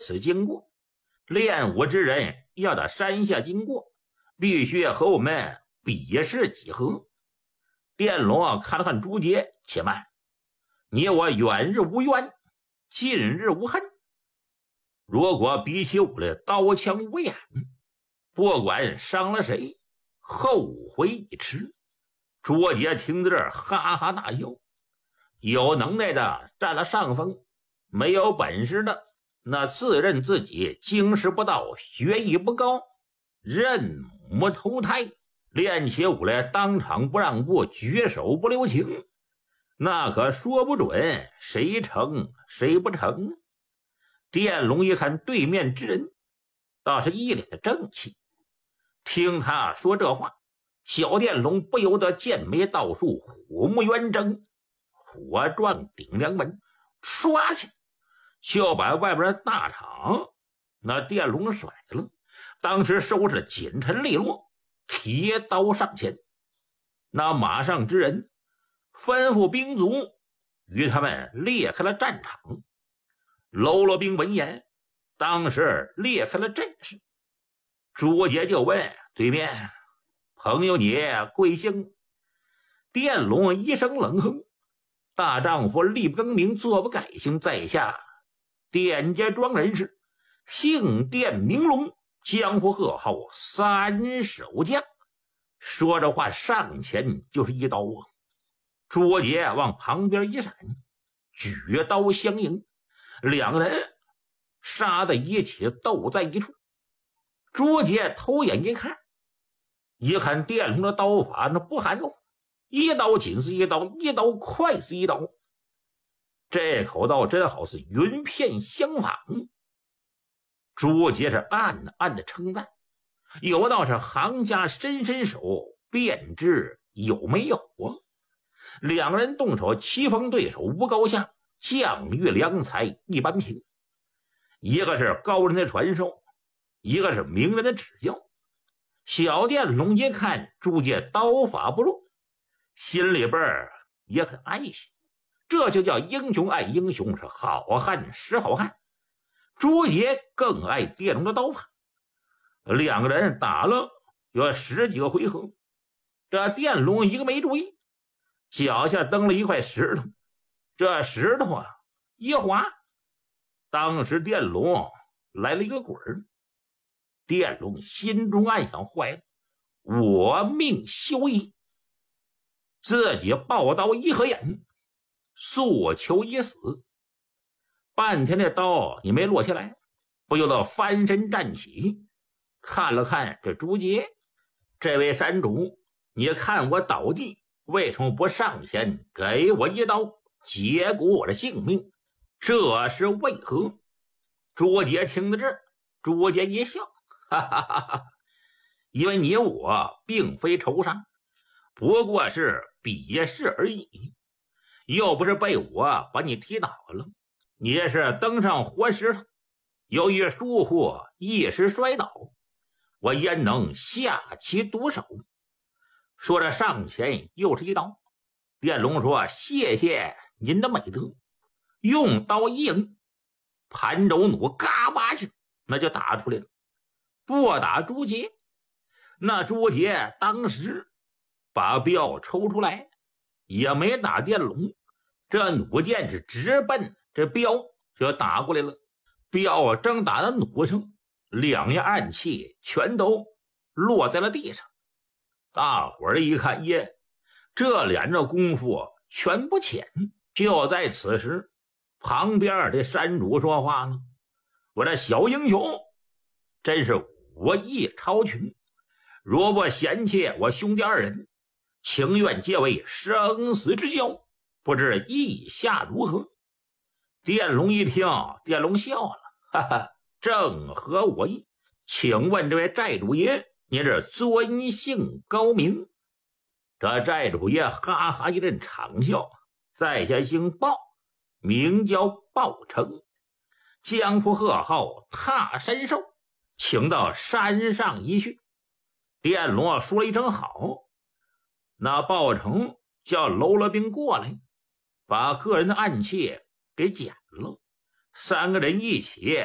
此经过，练武之人要到山下经过，必须和我们比试几何。电龙看了看朱杰，且慢，你我远日无冤，近日无恨。如果比起我的刀枪无眼，不管伤了谁，后悔已迟。朱杰听到这儿哈哈大笑，有能耐的占了上风，没有本事的那自认自己经世不到，学艺不高，认母投胎，练起武来当场不让步，绝手不留情，那可说不准谁成谁不成。电龙一看对面之人，倒是一脸的正气。听他说这话，小电龙不由得剑眉倒竖，虎目圆睁，火撞顶梁门，唰去就把外边的大场那电龙甩了。当时收拾紧沉利落，提刀上前。那马上之人吩咐兵卒与他们裂开了战场。喽啰兵闻言，当时裂开了阵势。朱杰就问对面朋友你贵姓？电龙一声冷哼，大丈夫力不更名，坐不改姓，在下电家庄人士，姓电名龙，江湖贺号三手将。说着话上前就是一刀啊！朱杰往旁边一闪，举刀相迎，两个人杀在一起，斗在一处。朱杰偷眼一看电龙的刀法那不含糊，一刀紧似一刀，一刀快似一刀，这口刀真好是云片相仿。朱杰是暗暗的称赞，有道是行家伸伸手便知有没有啊。两个人动手，棋逢对手无高下，将遇良才一般平。一个是高人的传授，一个是名人的指教。小电龙一看朱杰刀法不弱，心里边也很爱惜，这就叫英雄爱英雄，是好汉识好汉。朱杰更爱电龙的刀法，两个人打了有10几个回合，这电龙一个没注意，脚下蹬了一块石头，这石头一滑，当时电龙来了一个滚儿。电龙心中暗想，坏了，我命休矣，自己抱刀一合眼，速求一死。半天的刀也没落下来，不由得翻身站起，看了看这朱杰，这位山主，你看我倒地，为什么不上前给我一刀，结果我的性命？这是为何？朱杰听到这儿，朱杰一笑，哈哈哈哈，因为你我并非仇杀，不过是比试而已，又不是被我把你踢倒了，你是登上活石头，由于疏忽一时摔倒，我焉能下其毒手？说着上前又是一刀。电龙说，谢谢您的美德，用刀一迎，盘轴弩嘎巴下那就打出来了，不打朱杰。那朱杰当时把镖抽出来，也没打电龙，这弩箭是直奔这镖就打过来了。镖正打到弩上，两样暗器全都落在了地上。大伙儿一看，耶，这两人功夫全不浅。就在此时，旁边的山主说话了，我这小英雄真是武艺超群，若不嫌弃我兄弟二人，情愿结为生死之交，不知意下如何？电龙一听，电龙笑了，哈哈，正合我意。请问这位寨主爷，您这尊姓高名？这寨主爷哈哈一阵长笑，在下姓鲍，名叫鲍成，江湖贺号踏山兽，请到山上一叙。电龙说了一声好，那鲍成叫喽啰兵过来，把个人的暗器给捡了，三个人一起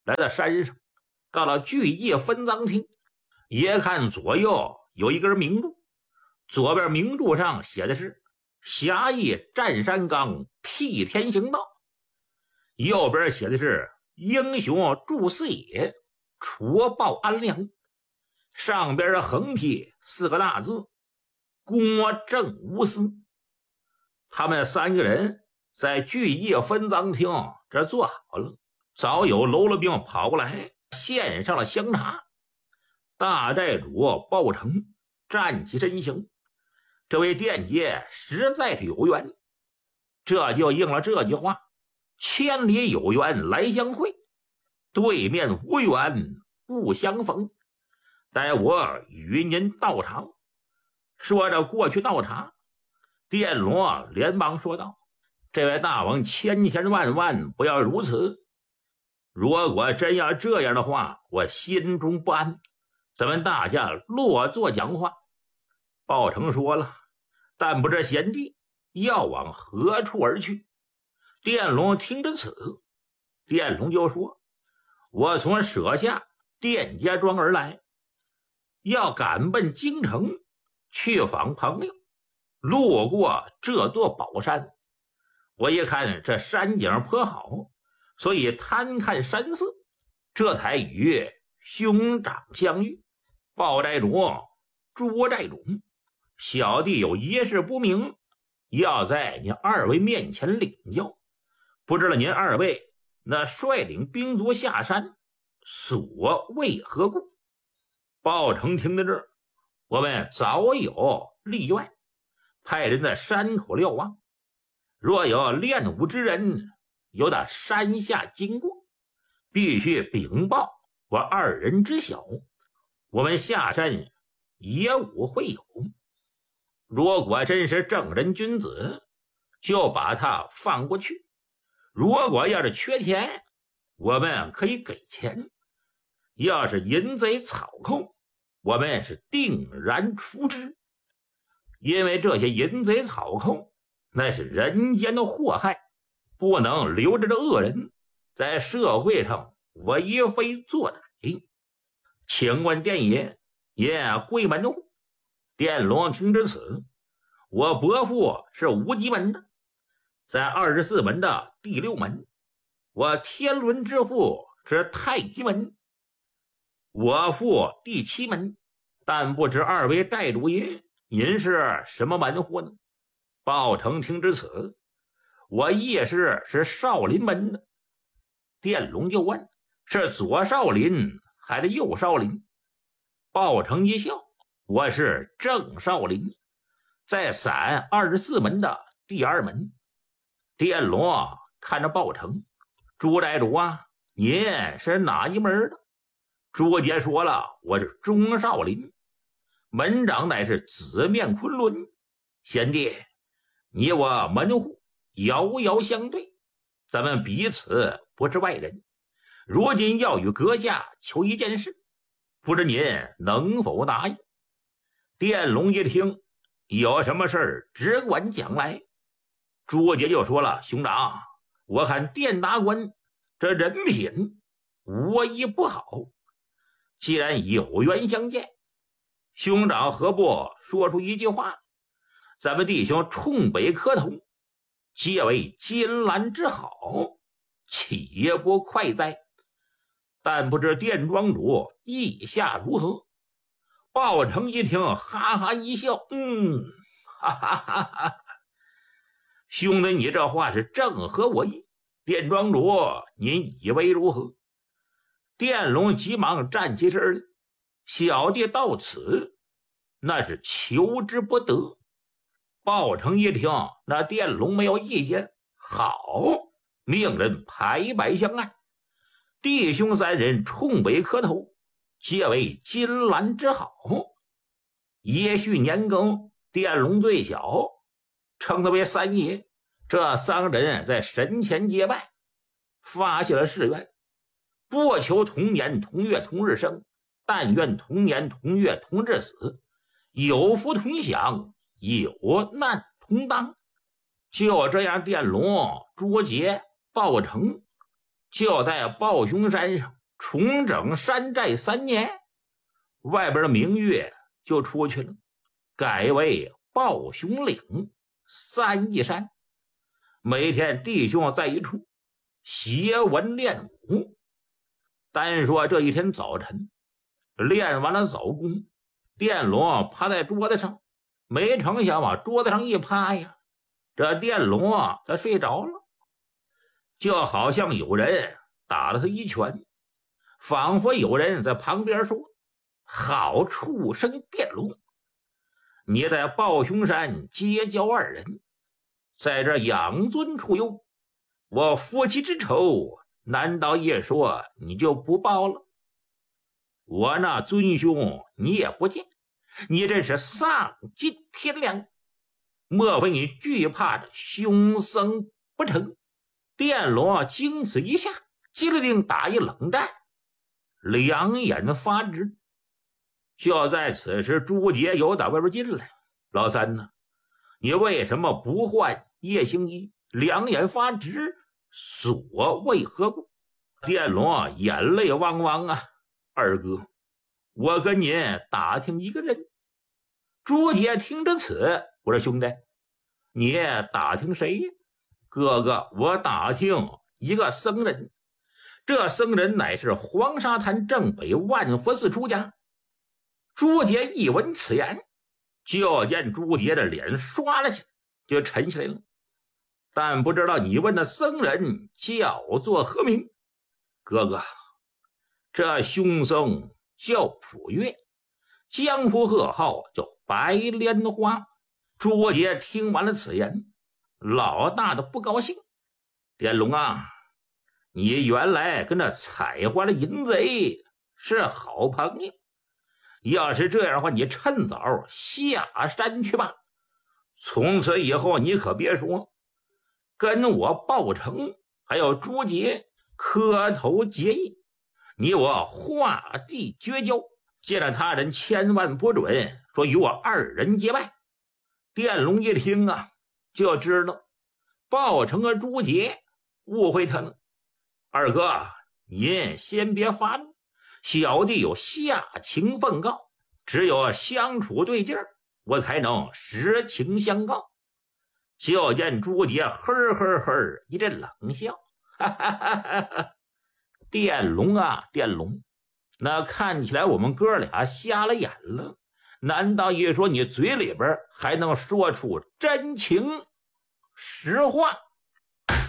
来到山上，到了聚义分赃厅，一看左右有一根明柱，左边明柱上写的是侠义占山岗，替天行道，右边写的是英雄助四野，除暴安良，上边横批4个大字，郭正无私。他们3个人在聚义分赃厅这坐好了，早有喽啰兵跑过来献上了香茶。大寨主鲍成站起身形，这位殿爷实在是有缘，这就应了这句话，千里有缘来相会，对面无缘不相逢，待我与您道场。说着过去倒茶，殿罗连忙说道，这位大王千千万万不要如此，如果真要这样的话，我心中不安，咱们大家落座讲话。鲍成说了，但不知贤弟要往何处而去。殿龙听着此，殿龙就说，我从舍下殿家庄而来，要赶奔京城去访朋友，路过这座宝山，我一看这山景颇好，所以贪看山色，这才与兄长相遇。鲍寨主、朱寨主，小弟有一事不明，要在您2位面前领教，不知道您2位那率领兵卒下山所为何故？鲍成听到这儿，我们早有立愿，派人在山口瞭望，若有练武之人由打山下经过，必须禀报我2人知晓，我们下山也无会有。如果真是正人君子，就把他放过去，如果要是缺钱，我们可以给钱，要是淫贼草寇，我们是定然除之。因为这些淫贼草寇那是人间的祸害，不能留着这恶人在社会上为非作歹。请问殿爷也贵门户？殿龙听至此，我伯父是无极门的，在24门的第6门，我天伦之父是太极门，我父第7门，但不知2位寨主爷您是什么门户呢？鲍成听至此，我亦是少林门的。殿龙就问，是左少林还是右少林？鲍成一笑，我是正少林，在散24门的第2门。殿龙看着鲍成，朱寨主啊，您是哪一门的？朱杰说了，我是中少林，门长乃是紫面昆仑。贤弟，你我门户遥遥相对，咱们彼此不是外人，如今要与阁下求一件事，不知您能否答应？殿龙一听，有什么事儿只管讲来。朱杰就说了，兄长，我看殿达官这人品无一不好，既然有缘相见，兄长何不说出一句话，咱们弟兄冲北磕头，皆为金兰之好，岂不快哉？但不知殿庄主意下如何？鲍成一听，哈哈一笑，哈哈哈哈，兄弟，你这话是正合我意，殿庄主您以为如何？殿龙急忙站起身来，小弟到此那是求之不得。鲍成一听，那殿龙没有意见，好，命人排摆相案，弟兄3人冲北磕头，皆为金兰之好。也许年庚，殿龙最小，称他为3爷。这3人在神前结拜，发下了誓愿，不求同年同月同日生，但愿同年同月同日死，有福同享，有难同当。就这样，殿龙、朱杰、鲍成就在鲍兄山上重整山寨3年，外边的名誉就出去了，改为抱兄岭3义山，每天弟兄在一处协文练武。单说这一天早晨，练完了早功，电龙趴在桌子上，没成想往桌子上一趴呀，这电龙他睡着了，就好像有人打了他一拳，仿佛有人在旁边说：好畜生电龙，你在抱兄山结交2人，在这养尊处优，我夫妻之仇难道一说你就不报了？我那尊兄你也不见，你真是丧尽天良，莫非你惧怕着凶僧不成？电龙经此一下，机灵打一冷战，两眼发直。就在此时，朱杰由打外边进来：老三呢？你为什么不换叶星一？两眼发直，所谓何故？电龙眼泪汪汪啊！二哥，我跟您打听一个人。朱杰听着此，我说兄弟，你打听谁呀？哥哥，我打听一个僧人，这僧人乃是黄沙滩正北万佛寺出家。朱杰一闻此言，就见朱杰的脸刷了起来，就沉下来了。但不知道你问的僧人叫做何名？哥哥，这凶僧叫普月，江湖贺号叫白莲花。朱杰听完了此言，老大的不高兴。电龙啊，你原来跟这采花的淫贼是好朋友，要是这样的话，你趁早下山去吧。从此以后，你可别说跟我鲍成还有朱杰磕头结义，你我划地绝交，见了他人千万不准说与我2人结拜。电龙一听啊，就知道鲍成和朱杰误会他了。二哥，您先别发怒，小弟有下情奉告，只有相处对劲儿，我才能实情相告。就见朱杰呵呵呵一阵冷笑，哈哈哈哈哈！电龙啊电龙，那看起来我们哥俩瞎了眼了，难道一说你嘴里边还能说出真情实话？